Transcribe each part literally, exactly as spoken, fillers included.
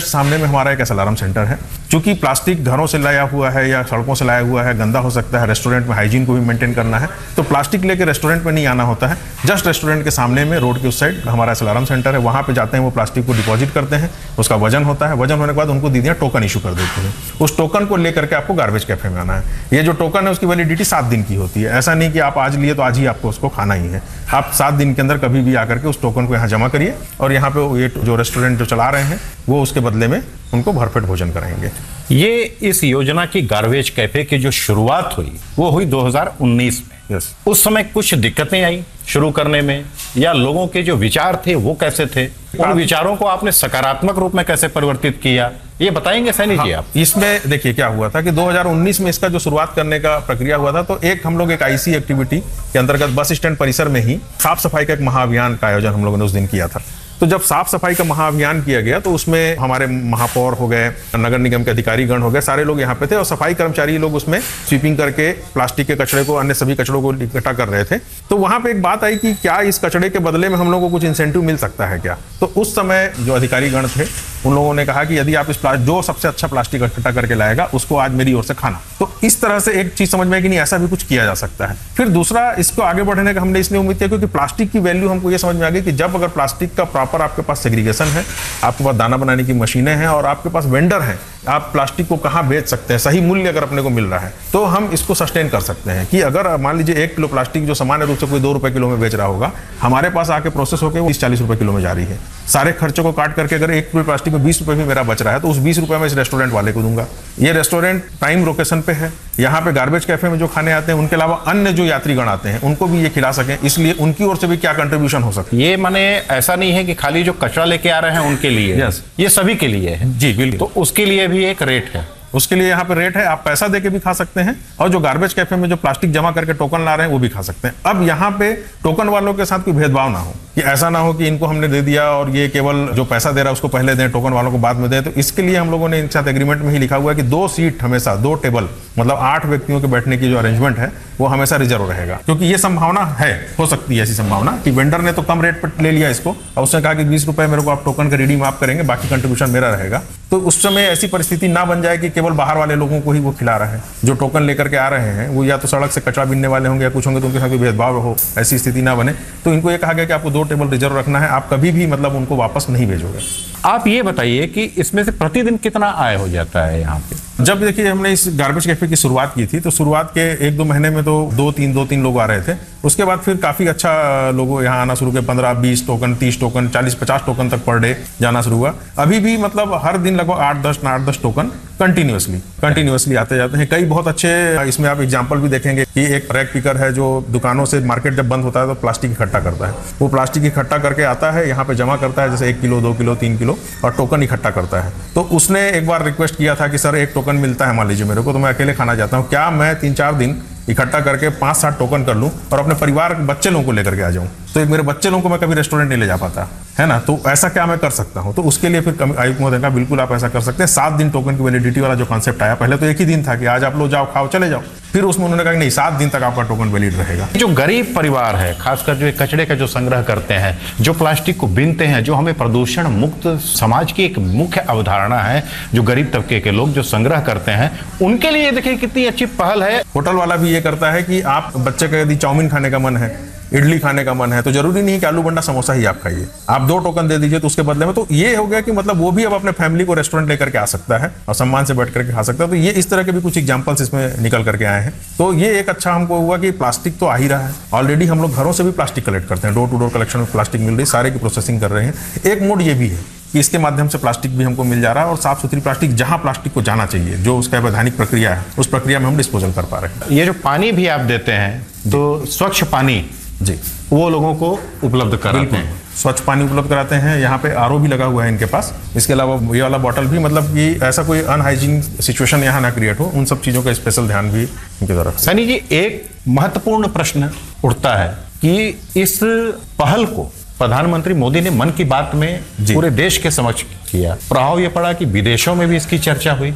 सामने में हमारा एक अलार्म सेंटर है। चूंकि प्लास्टिक घरों से लाया हुआ है या सड़कों से लाया हुआ है, गंदा हो सकता है, रेस्टोरेंट में हाइजीन को भी मेंटेन करना है, तो प्लास्टिक लेके रेस्टोरेंट में नहीं आना होता है। जस्ट रेस्टोरेंट के सामने में रोड के उस साइड हमारा अलार्म सेंटर है, वहाँ पे जाते हैं, वो प्लास्टिक को डिपॉजिट करते हैं, उसका वजन होता है, वजन होने के बाद उनको दीदियाँ टोकन इशू कर देती हैं। उस टोकन को लेकर के आपको गार्बेज कैफे में आना है। ये जो टोकन है उसकी वैलिडिटी सात दिन की होती है। ऐसा नहीं कि आप आज लिए तो आज ही आपको उसको खाना ही है। आप सात दिन के अंदर कभी भी आकर के उस टोकन को यहाँ जमा करिए और यहाँ पे ये जो रेस्टोरेंट जो चला रहे हैं वो उसके बदले में उनको भरपेट भोजन कराएंगे। ये इस योजना की गार्बेज कैफे की जो शुरुआत हुई वो हुई दो हज़ार उन्नीस में। यस। उस समय कुछ दिक्कतें आई शुरू करने में, या लोगों के जो विचार थे वो कैसे थे, उन विचारों को आपने सकारात्मक रूप में कैसे परिवर्तित किया, ये बताएंगे सैनी जी आप? इसमें देखिए क्या हुआ था कि दो हज़ार उन्नीस में इसका जो शुरुआत करने का प्रक्रिया हुआ था, तो एक हम लोग एक आईसी एक्टिविटी के अंतर्गत बस स्टैंड परिसर में ही साफ सफाई का एक महाअभियान का आयोजन हम लोगों ने उस दिन किया था। तो जब साफ सफाई का महाअभियान किया गया तो उसमें हमारे महापौर हो गए, नगर निगम के अधिकारी गण हो गए, सारे लोग यहाँ पे थे और सफाई कर्मचारी लोग उसमें स्वीपिंग करके प्लास्टिक के कचरे को, अन्य सभी कचरों को इकट्ठा कर रहे थे। तो वहाँ पे एक बात आई कि क्या इस कचरे के बदले में हम लोगों को कुछ इंसेंटिव मिल सकता है क्या? तो उस समय जो अधिकारी गण थे उन लोगों ने कहा कि यदि आप इस प्लास्टिक जो सबसे अच्छा प्लास्टिक इकट्ठा करके लाएगा उसको आज मेरी ओर से खाना। तो इस तरह से एक चीज समझ में आई कि नहीं, ऐसा भी कुछ किया जा सकता है। फिर दूसरा, इसको आगे बढ़ने का हमने इसलिए उम्मीद किया क्योंकि प्लास्टिक की वैल्यू हमको ये समझ में आ गई कि जब अगर प्लास्टिक का प्रॉपर आपके पास सेग्रीगेशन है, आपके पास दाना बनाने की मशीनें हैं और आपके पास वेंडर हैं, आप प्लास्टिक को कहाँ बेच सकते हैं, सही मूल्य अगर अपने को मिल रहा है, तो हम इसको सस्टेन कर सकते हैं। कि अगर मान लीजिए एक किलो प्लास्टिक जो सामान्य रूप से कोई दो रुपए किलो में बेच रहा होगा, हमारे पास आके प्रोसेस होकर वो तीस चालीस रुपए किलो में जा रही है। सारे खर्चों को काट करके अगर एक किलो प्लास्टिक में बीस रुपए भी मेरा बच रहा है तो उस बीस रुपए में इस रेस्टोरेंट वाले को दूंगा। ये रेस्टोरेंट प्राइम लोकेशन पे है, यहाँ पे गार्बेज कैफे में जो खाने आते हैं उनके अलावा अन्य जो यात्रीगण आते हैं उनको भी ये खिला सकें, इसलिए उनकी ओर से भी क्या कंट्रीब्यूशन हो सकता है। ये माने ऐसा नहीं है कि खाली जो कचरा लेके आ रहे हैं उनके लिए, यस, ये सभी के लिए है। जी बिल्कुल। तो उसके लिए भी एक रेट है, उसके लिए यहाँ पे रेट है, आप पैसा देके भी खा सकते हैं और जो गार्बेज कैफे में जो प्लास्टिक जमा करके टोकन ला रहे हैं वो भी खा सकते हैं। अब यहाँ पे टोकन वालों के साथ कोई भेदभाव ना हो, कि ऐसा ना हो कि इनको हमने दे दिया और ये केवल जो पैसा दे रहा है उसको पहले दें, टोकन वालों को बाद में दें। तो इसके लिए हम लोगों ने इनके साथ एग्रीमेंट में ही लिखा हुआ है कि दो सीट हमेशा, दो टेबल, मतलब आठ व्यक्तियों के बैठने की जो अरेंजमेंट है वो हमेशा रिजर्व रहेगा। क्योंकि ये संभावना है, हो सकती है ऐसी संभावना कि वेंडर ने तो कम रेट पर ले लिया इसको और उसने कहा कि बीस रुपए मेरे को आप टोकन का रिडीम आप करेंगे, बाकी कंट्रीब्यूशन मेरा रहेगा। तो उस समय ऐसी परिस्थिति ना बन जाए कि केवल बाहर वाले लोगों को ही वो खिला रहा है। जो टोकन लेकर के आ रहे हैं वो या तो सड़क से कचरा बीनने वाले होंगे या कुछ होंगे, तो उनके साथ कोई भेदभाव हो, ऐसी स्थिति ना बने। तो इनको ये कहा गया कि आपको दो टेबल रिजर्व रखना है, आप कभी भी मतलब उनको वापस नहीं भेजोगे। आप ये बताइए कि इसमें से प्रतिदिन कितना आय हो जाता है यहाँ पे? जब देखिए हमने इस गार्बेज कैफे की शुरुआत की थी तो शुरुआत के एक दो महीने में तो दो तीन दो तीन लोग आ रहे थे। उसके बाद फिर काफी अच्छा लोग यहाँ आना शुरू किए, पंद्रह बीस टोकन, तीस टोकन, चालीस पचास टोकन तक पर डे जाना शुरू हुआ। अभी भी मतलब हर दिन लगभग आठ दस आठ दस टोकन कंटिन्यूअसली कंटिन्यूअसली आते जाते हैं। कई बहुत अच्छे, इसमें आप एग्जाम्पल भी देखेंगे कि एक रैक पिकर है जो दुकानों से मार्केट जब बंद होता है तो प्लास्टिक इकट्ठा करता है। वो प्लास्टिक इकट्ठा करके आता है, यहाँ पे जमा करता है, जैसे एक किलो दो किलो तीन किलो, और टोकन इकट्ठा करता है। तो उसने एक बार रिक्वेस्ट किया था कि सर एक टोकन मिलता है मान लीजिए मेरे को, तो मैं अकेले खाना चाहता हूँ, क्या मैं तीन चार दिन इकट्ठा करके पांच सात टोकन कर लूं और अपने परिवार बच्चे लोगों को लेकर के आ जाऊं? तो एक मेरे बच्चे लोगों को मैं कभी रेस्टोरेंट नहीं ले जा पाता है ना, तो ऐसा क्या मैं कर सकता हूं? तो उसके लिए फिर आयुक्त महोदय का बिल्कुल आप ऐसा कर सकते हैं। सात दिन टोकन की वैलिडिटी वाला जो कॉन्सेप्ट आया, पहले तो एक ही दिन था कि आज आप लोग जाओ खाओ चले जाओ, फिर उसमें उन्होंने कहा कि नहीं, सात दिन तक आपका टोकन वैलिड रहेगा। जो गरीब परिवार है, खासकर जो कचरे का जो संग्रह करते हैं, जो प्लास्टिक को बीनते हैं, जो हमें प्रदूषण मुक्त समाज की एक मुख्य अवधारणा है, जो गरीब तबके के लोग जो संग्रह करते हैं, उनके लिए देखिए कितनी अच्छी पहल है। होटल वाला भी ये करता है कि आप बच्चे का यदि चाउमीन खाने का मन है, इडली खाने का मन है, तो जरूरी नहीं कि आलू बंडा समोसा ही आप खाइए, आप दो टोकन दे दीजिए तो उसके बदले में। तो ये हो गया कि मतलब वो भी अब अपने फैमिली को रेस्टोरेंट लेकर के आ सकता है और सम्मान से बैठ करके खा सकता है। तो ये इस तरह के भी कुछ एग्जांपल्स इसमें निकल करके आए हैं। तो ये एक अच्छा हमको हुआ कि प्लास्टिक तो आ ही रहा है, ऑलरेडी हम लोग घरों से भी प्लास्टिक कलेक्ट करते हैं, डोर टू डोर कलेक्शन में प्लास्टिक मिल रही, सारे की प्रोसेसिंग कर रहे हैं। एक मोड ये भी है कि इसके माध्यम से प्लास्टिक भी हमको मिल जा रहा है और साफ सुथरी प्लास्टिक जहां प्लास्टिक को जाना चाहिए, जो उसका वैधानिक प्रक्रिया है, उस प्रक्रिया में हम डिस्पोजल कर पा रहे हैं। ये जो पानी भी आप देते हैं तो स्वच्छ पानी जी वो लोगों को उपलब्ध कराते हैं, स्वच्छ पानी उपलब्ध कराते हैं। यहाँ पे आर ओ भी लगा हुआ है इनके पास। इसके अलावा ये वाला बॉटल भी, मतलब कि ऐसा कोई अनहाइजीन सिचुएशन यहाँ ना क्रिएट हो, उन सब चीज़ों का स्पेशल ध्यान भी इनकी तरफ। सैनी जी, एक महत्वपूर्ण प्रश्न उठता है कि इस पहल को प्रधानमंत्री मोदी ने मन की बात में पूरे देश के समक्ष किया, प्रभाव यह पड़ा कि विदेशों में भी इसकी चर्चा हुई,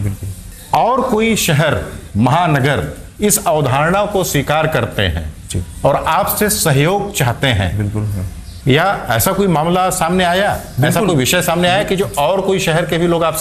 और कोई शहर महानगर इस अवधारणा को स्वीकार करते हैं और आपसे सहयोग चाहते हैं। बिल्कुल। या ऐसा कोई मामला सामने आया, ऐसा कोई विषय सामने आया कि जो और कोई शहर के भी लोग आपसे